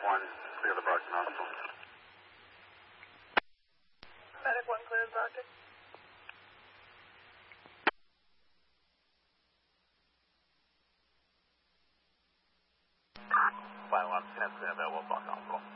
1, clear the Brockton Hospital. Medic 1, clear the Brockton. Final 10 available, Brockton Hospital.